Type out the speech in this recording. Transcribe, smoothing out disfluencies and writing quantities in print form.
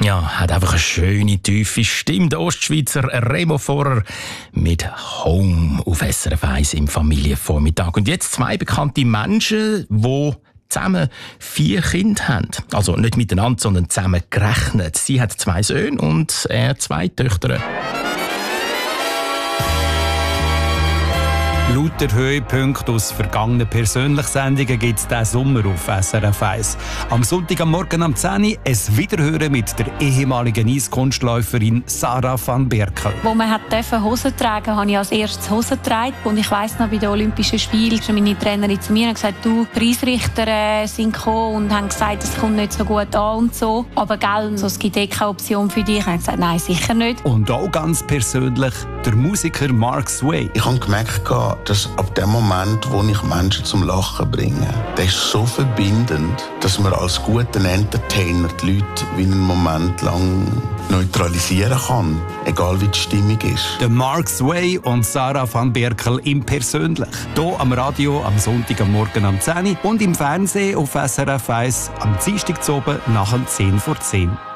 Ja, hat einfach eine schöne, tiefe Stimme. Der Ostschweizer Remo Vorer mit «Home» auf SRF 1 im Familienvormittag. Und jetzt zwei bekannte Menschen, die zusammen 4 Kinder haben. Also nicht miteinander, sondern zusammen gerechnet. Sie hat 2 Söhne und er 2 Töchter. Lauter Höhepunkte aus vergangenen Persönlichsendungen gibt es diesen Sommer auf SRF 1. Am Sonntag am Morgen um 10 Uhr ein Wiederhören mit der ehemaligen Eiskunstläuferin Sarah van Berkel. Wo man Hosen tragen durfte, habe ich als erstes Hosen getragen. Und ich weiss noch, bei den Olympischen Spielen kam meine Trainerin zu mir und gesagt, du, Preisrichter sind gekommen und haben gesagt, es kommt nicht so gut an und so. Aber gell, so, es gibt keine Option für dich. Ich habe gesagt, nein, sicher nicht. Und auch ganz persönlich der Musiker Mark Sway. Ich habe gemerkt, dass ab dem Moment, wo ich Menschen zum Lachen bringe, das ist so verbindend, dass man als guter Entertainer die Leute wie einen Moment lang neutralisieren kann, egal wie die Stimmung ist. Der Mark Sway und Sarah van Berkel im Persönlich. Hier am Radio am Sonntag am Morgen um 10 Uhr und im Fernsehen auf SRF 1 am Dienstag zu oben nach 10 vor 10.